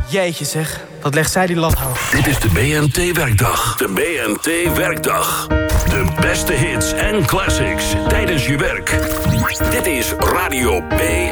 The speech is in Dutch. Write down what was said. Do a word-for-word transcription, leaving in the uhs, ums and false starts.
Jeetje zeg, wat legt zij die lat hoog. Dit is de B N T-werkdag. De B N T-werkdag. De beste hits en classics tijdens je werk. Dit is Radio B